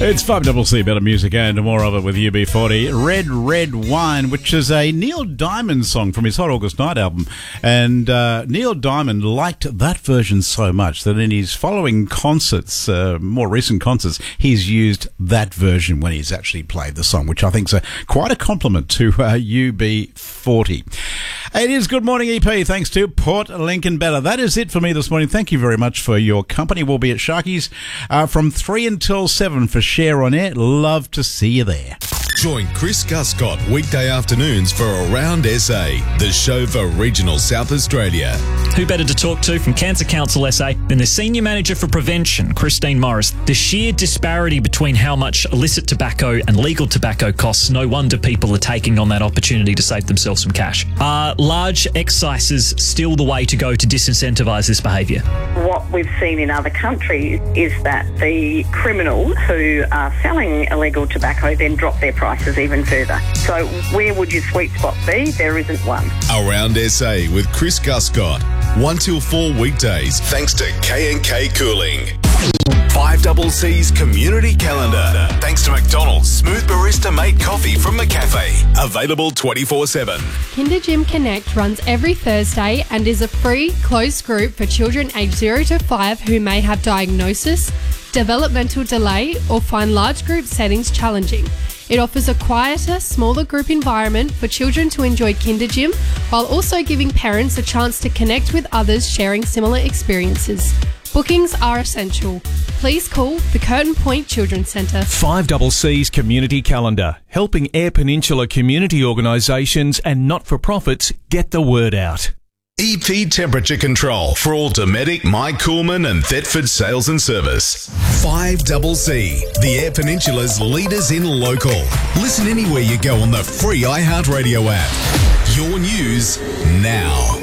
It's 5CC, better music and more of it with UB40. Red, Red Wine, which is a Neil Diamond song from his Hot August Night album. And Neil Diamond liked that version so much that in his following concerts, more recent concerts, he's used that version when he's actually played the song, which I think is quite a compliment to UB40. It is Good Morning EP, thanks to Port Lincoln Better. That is it for me this morning. Thank you very much for your company. We'll be at Sharky's from 3 until 7 for Share on Air. Love to see you there. Join Chris Guscott weekday afternoons for Around SA, the show for regional South Australia. Who better to talk to from Cancer Council SA than the Senior Manager for Prevention, Christine Morris? The sheer disparity between how much illicit tobacco and legal tobacco costs, no wonder people are taking on that opportunity to save themselves some cash. Are large excises still the way to go to disincentivise this behaviour? What we've seen in other countries is that the criminals who are selling illegal tobacco then drop their prices even further. So where would your sweet spot be? There isn't one. Around SA with Chris Guscott, 1 till 4 weekdays, thanks to K&K Cooling. 5CC's community calendar, thanks to McDonald's Smooth Barista Mate Coffee from McCafe, available 24/7. Kinder Gym Connect runs every Thursday and is a free, closed group for children aged 0 to 5 who may have diagnosis, developmental delay, or find large group settings challenging. It offers a quieter, smaller group environment for children to enjoy Kinder Gym, while also giving parents a chance to connect with others sharing similar experiences. Bookings are essential. Please call the Curtin Point Children's Centre. 5CC's community calendar, helping Eyre Peninsula community organisations and not-for-profits get the word out. EP temperature control for all Dometic, Mike Coolman and Thetford sales and service. 5CC, the Eyre Peninsula's leaders in local. Listen anywhere you go on the free iHeartRadio app. Your news now.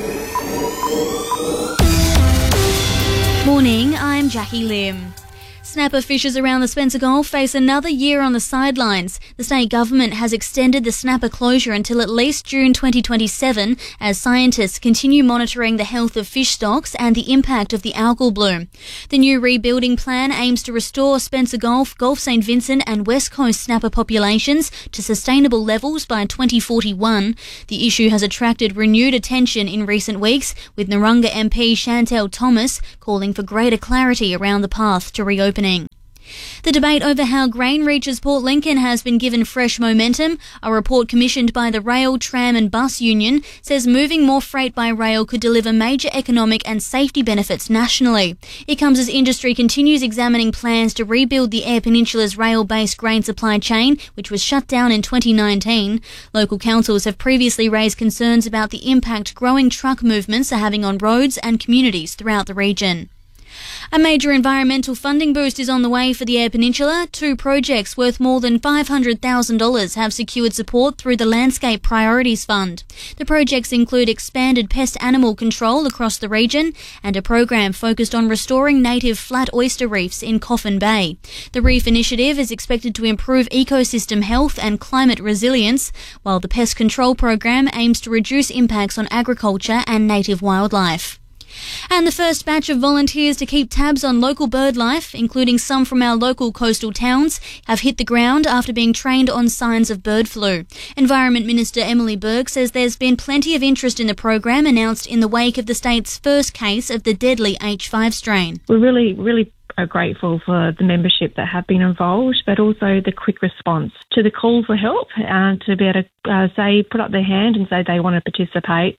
Morning, I'm Jackie Lim. Snapper fishers around the Spencer Gulf face another year on the sidelines. The state government has extended the snapper closure until at least June 2027 as scientists continue monitoring the health of fish stocks and the impact of the algal bloom. The new rebuilding plan aims to restore Spencer Gulf, Gulf St Vincent and West Coast snapper populations to sustainable levels by 2041. The issue has attracted renewed attention in recent weeks, with Narungga MP Chantel Thomas calling for greater clarity around the path to reopening. The debate over how grain reaches Port Lincoln has been given fresh momentum. A report commissioned by the Rail, Tram and Bus Union says moving more freight by rail could deliver major economic and safety benefits nationally. It comes as industry continues examining plans to rebuild the Eyre Peninsula's rail-based grain supply chain, which was shut down in 2019. Local councils have previously raised concerns about the impact growing truck movements are having on roads and communities throughout the region. A major environmental funding boost is on the way for the Eyre Peninsula. 2 projects worth more than $500,000 have secured support through the Landscape Priorities Fund. The projects include expanded pest animal control across the region and a program focused on restoring native flat oyster reefs in Coffin Bay. The reef initiative is expected to improve ecosystem health and climate resilience, while the pest control program aims to reduce impacts on agriculture and native wildlife. And the first batch of volunteers to keep tabs on local bird life, including some from our local coastal towns, have hit the ground after being trained on signs of bird flu. Environment Minister Emily Berg says there's been plenty of interest in the program announced in the wake of the state's first case of the deadly H5 strain. We're really are grateful for the membership that have been involved, but also the quick response to the call for help and to be able to put up their hand and say they want to participate.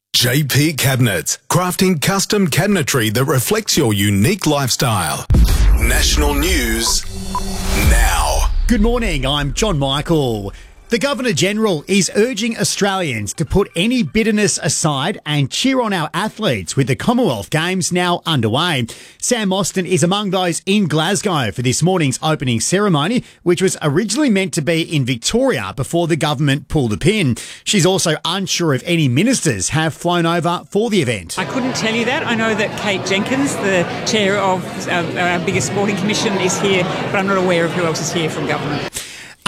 JP Cabinets, crafting custom cabinetry that reflects your unique lifestyle. National news now. Good morning, I'm John Michael. The Governor-General is urging Australians to put any bitterness aside and cheer on our athletes with the Commonwealth Games now underway. Sam Austin is among those in Glasgow for this morning's opening ceremony, which was originally meant to be in Victoria before the government pulled the pin. She's also unsure if any ministers have flown over for the event. I couldn't tell you that. I know that Kate Jenkins, the chair of our biggest sporting commission, is here, but I'm not aware of who else is here from government.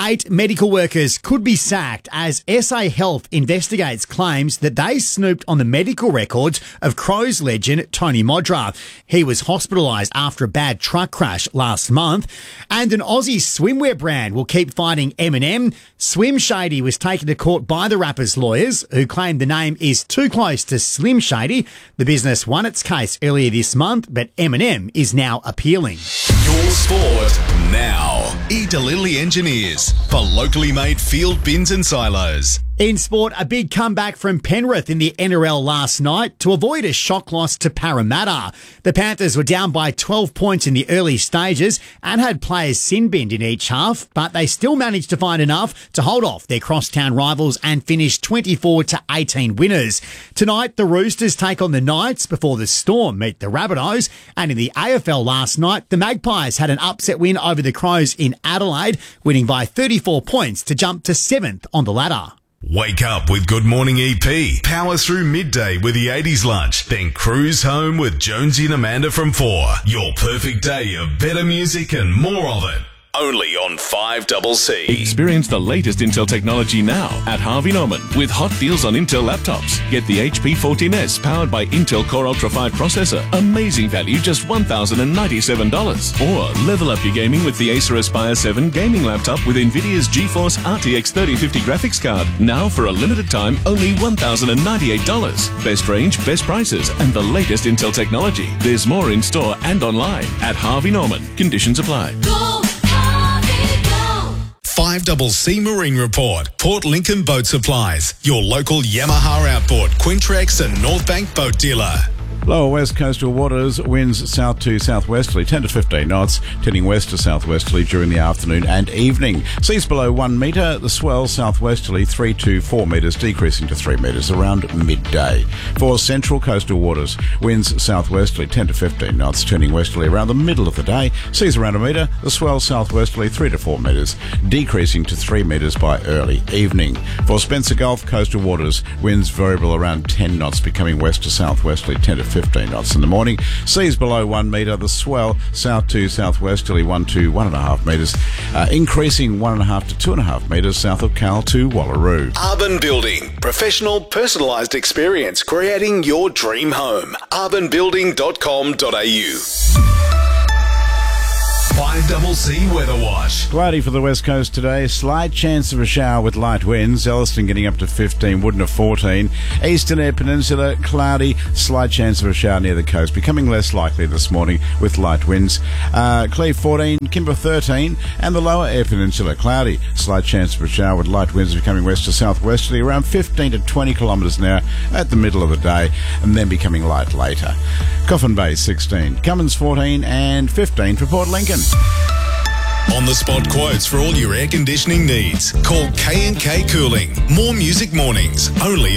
8 medical workers could be sacked as SA Health investigates claims that they snooped on the medical records of Crows legend Tony Modra. He was hospitalised after a bad truck crash last month. And an Aussie swimwear brand will keep fighting Eminem. Swim Shady was taken to court by the rapper's lawyers, who claimed the name is too close to Slim Shady. The business won its case earlier this month, but Eminem is now appealing. Your sport now. E-Delilly Engineers for locally made field bins and silos. In sport, a big comeback from Penrith in the NRL last night to avoid a shock loss to Parramatta. The Panthers were down by 12 points in the early stages and had players sin-binned in each half, but they still managed to find enough to hold off their crosstown rivals and finish 24-18 winners. Tonight, the Roosters take on the Knights before the Storm meet the Rabbitohs. And in the AFL last night, the Magpies had an upset win over the Crows in Adelaide, winning by 34 points to jump to 7th on the ladder. Wake up with Good Morning EP. Power through midday with the 80s lunch. Then cruise home with Jonesy and Amanda from 4. Your perfect day of better music and more of it. Only on 5CC. Experience the latest Intel technology now at Harvey Norman with hot deals on Intel laptops. Get the HP 14S powered by Intel Core Ultra 5 processor. Amazing value, just $1,097. Or level up your gaming with the Acer Aspire 7 gaming laptop with NVIDIA's GeForce RTX 3050 graphics card. Now for a limited time, only $1,098. Best range, best prices, and the latest Intel technology. There's more in store and online at Harvey Norman. Conditions apply. 5CC Marine Report. Port Lincoln Boat Supplies. Your local Yamaha Outboard, Quintrex and North Bank boat dealer. Lower west coastal waters, winds south to southwesterly, 10 to 15 knots, turning west to southwesterly during the afternoon and evening. Seas below 1 metre, the swell southwesterly 3 to 4 metres, decreasing to 3 metres around midday. For central coastal waters, winds southwesterly 10 to 15 knots, turning westerly around the middle of the day. Seas around 1 metre, the swell southwesterly 3 to 4 metres, decreasing to 3 metres by early evening. For Spencer Gulf coastal waters, winds variable around 10 knots, becoming west to southwesterly 10 to 15 knots in the morning. Seas below 1 metre, the swell south to southwesterly 1 to 1.5 metres, increasing 1.5 to 2.5 metres south of Cal to Wallaroo. Urban Building. Professional, personalised experience creating your dream home. urbanbuilding.com.au. 5CC Weather Watch. Cloudy for the west coast today. Slight chance of a shower with light winds. Elliston getting up to 15, Woodna 14. Eastern Air Peninsula, cloudy. Slight chance of a shower near the coast. Becoming less likely this morning with light winds. Cleve 14, Kimber 13. And the lower Air Peninsula, cloudy. Slight chance of a shower with light winds becoming west to southwesterly around 15 to 20 kilometres an hour at the middle of the day, and then becoming light later. Coffin Bay 16. Cummins 14 and 15 for Port Lincoln. On-the-spot quotes for all your air conditioning needs. Call K&K Cooling. More music mornings, only